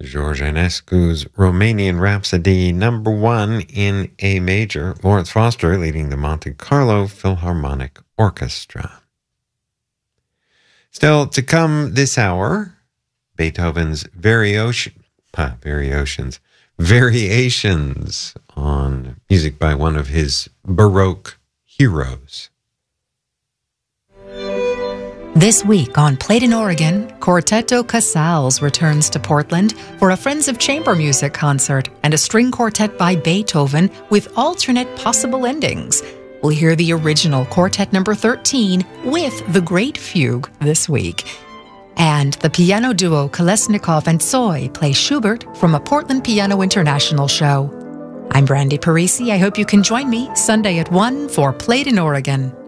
George Enescu's Romanian Rhapsody, #1 in A major. Lawrence Foster leading the Monte Carlo Philharmonic Orchestra. Still to come this hour, Beethoven's Variations on music by one of his Baroque heroes. This week on Played in Oregon, Quartetto Casals returns to Portland for a Friends of Chamber Music concert and a string quartet by Beethoven with alternate possible endings. We'll hear the original Quartet number 13 with the Great Fugue this week. And the piano duo Kolesnikov and Tsoi play Schubert from a Portland Piano International show. I'm Brandy Parisi. I hope you can join me Sunday at 1 for Played in Oregon.